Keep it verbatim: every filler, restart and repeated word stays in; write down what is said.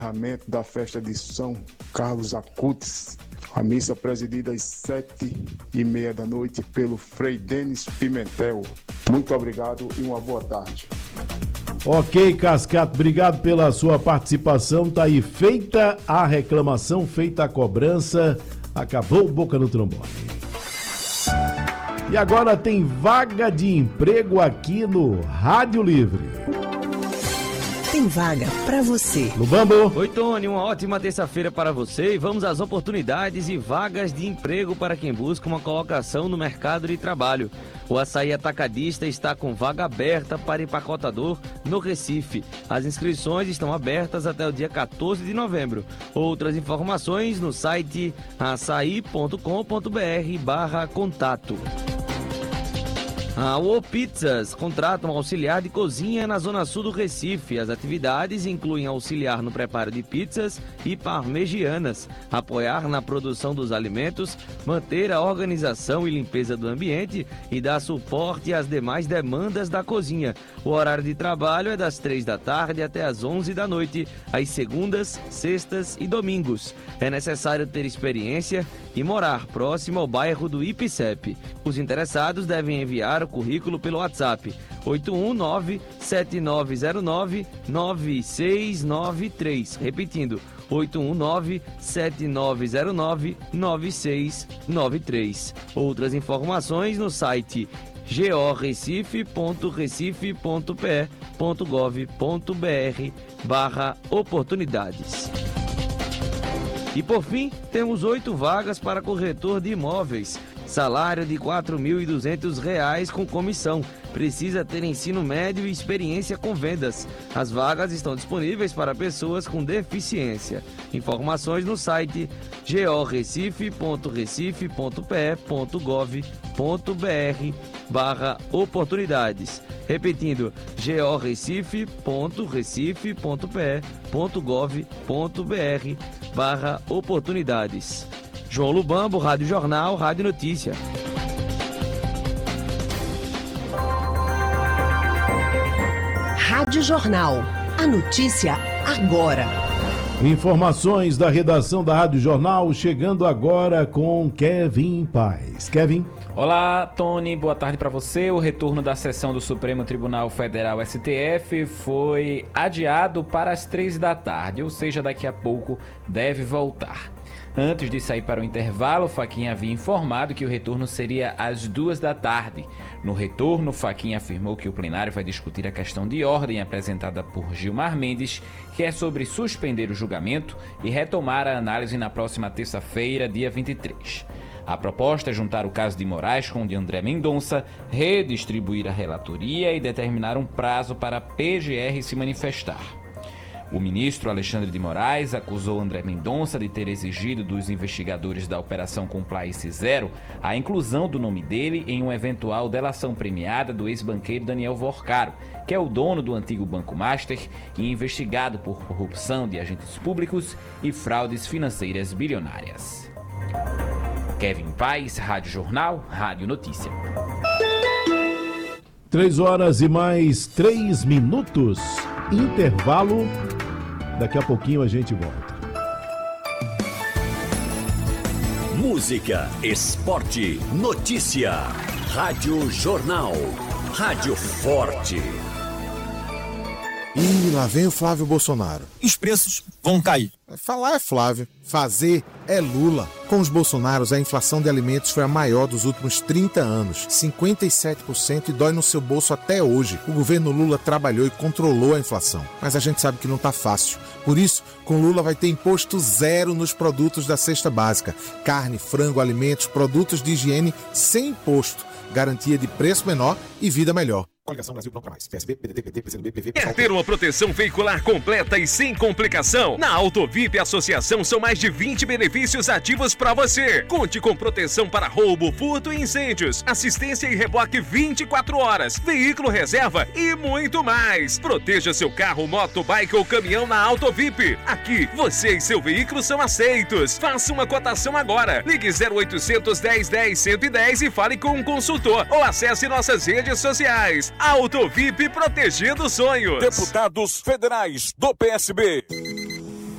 encerramento da festa de São Carlos Acutis. A missa presidida às sete e meia da noite pelo Frei Denis Pimentel. Muito obrigado e uma boa tarde. Ok, Cascato, obrigado pela sua participação. Tá aí feita a reclamação, feita a cobrança. Acabou Boca no Trombone. E agora tem vaga de emprego aqui no Rádio Livre. Tem vaga pra você. No Bambu. Oi, Tony, uma ótima terça-feira para você e vamos às oportunidades e vagas de emprego para quem busca uma colocação no mercado de trabalho. O Açaí Atacadista está com vaga aberta para empacotador no Recife. As inscrições estão abertas até o dia quatorze de novembro. Outras informações no site açaí ponto com ponto br barra contato. A U Pizzas contrata um auxiliar de cozinha na zona sul do Recife. As atividades incluem auxiliar no preparo de pizzas e parmegianas, apoiar na produção dos alimentos, manter a organização e limpeza do ambiente e dar suporte às demais demandas da cozinha. O horário de trabalho é das três da tarde até as onze da noite, às segundas, sextas e domingos. É necessário ter experiência e morar próximo ao bairro do Ipicep. Os interessados devem enviar o currículo pelo WhatsApp oito um nove, sete nove zero nove, nove seis nove três. Repetindo, oito um nove, sete nove zero nove, nove seis nove três. Outras informações no site gorecife ponto recife ponto pe ponto gov ponto br barra oportunidades. E por fim, temos oito vagas para corretor de imóveis. Salário de quatro mil e duzentos reais com comissão. Precisa ter ensino médio e experiência com vendas. As vagas estão disponíveis para pessoas com deficiência. Informações no site gorecife ponto recife ponto pe ponto gov ponto br barra oportunidades. Repetindo, gorecife ponto recife ponto pe ponto gov ponto br barra oportunidades. João Lubambo, Rádio Jornal, Rádio Notícia. Rádio Jornal. A notícia agora. Informações da redação da Rádio Jornal chegando agora com Kevin Paz. Kevin. Olá, Tony, boa tarde para você. O retorno da sessão do Supremo Tribunal Federal S T F foi adiado para as três da tarde, ou seja, daqui a pouco deve voltar. Antes de sair para o intervalo, Fachin havia informado que o retorno seria às duas da tarde. No retorno, Fachin afirmou que o plenário vai discutir a questão de ordem apresentada por Gilmar Mendes, que é sobre suspender o julgamento e retomar a análise na próxima terça-feira, dia vinte e três. A proposta é juntar o caso de Moraes com o de André Mendonça, redistribuir a relatoria e determinar um prazo para a P G R se manifestar. O ministro Alexandre de Moraes acusou André Mendonça de ter exigido dos investigadores da Operação Compliance Zero a inclusão do nome dele em uma eventual delação premiada do ex-banqueiro Daniel Vorcaro, que é o dono do antigo Banco Master e investigado por corrupção de agentes públicos e fraudes financeiras bilionárias. Kevin Paz, Rádio Jornal, Rádio Notícia. Três horas e mais três minutos. Intervalo. Daqui a pouquinho a gente volta. Música, esporte, notícia. Rádio Jornal. Rádio Forte. E lá vem o Flávio Bolsonaro. Os preços vão cair. Falar é Flávio, fazer é Lula. Com os Bolsonaros, a inflação de alimentos foi a maior dos últimos trinta anos, cinquenta e sete por cento, e dói no seu bolso até hoje. O governo Lula trabalhou e controlou a inflação, mas a gente sabe que não tá fácil. Por isso, com Lula vai ter imposto zero nos produtos da cesta básica. Carne, frango, alimentos, produtos de higiene sem imposto. Garantia de preço menor e vida melhor. Coligação Brasil Pronto Mais. P S B, P D T, P T, P C do B, P V... Quer ter uma proteção veicular completa e sem complicação? Na Autovip Associação são mais de vinte benefícios ativos para você. Conte com proteção para roubo, furto e incêndios, assistência e reboque vinte e quatro horas, veículo reserva e muito mais. Proteja seu carro, moto, bike ou caminhão na Autovip. Aqui, você e seu veículo são aceitos. Faça uma cotação agora. Ligue zero oitocentos, dez, dez, cento e dez e fale com um consultor ou acesse nossas redes sociais. Autovip, protegendo sonhos. Deputados federais do P S B.